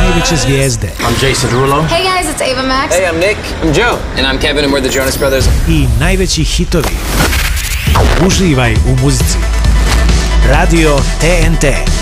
najveće zvijezde. I'm Jason Derulo. Hey guys, it's Ava Max. Hey, I'm Nick. I'm Joe. And I'm Kevin and we're the Jonas Brothers. I najveći hitovi. Uživaj u muzici. Radio TNT.